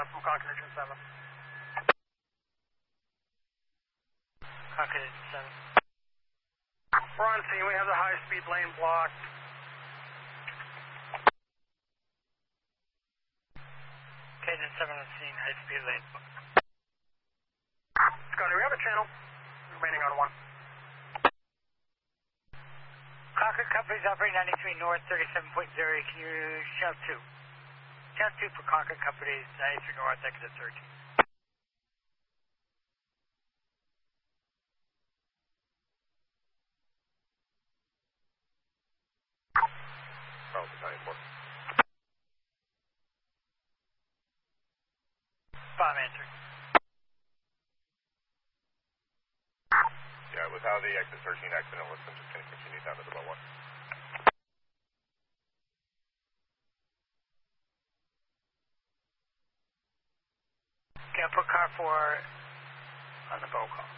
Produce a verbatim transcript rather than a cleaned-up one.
one from Concord Engine seven. Concord Engine seven. We're on scene. We have the high-speed lane blocked. Engine seven on scene, high-speed lane. Scotty, we have a channel. Remaining on one. Concord Company's operating ninety-three north, thirty-seven point zero. Can you shout two? Shout two for Concord Company's ninety-three north, exit thirteen. Bob answered. Yeah, with how the exit thirteen accident was, I'm just going to continue down to the low one. Okay, I'll put car four on the bow call.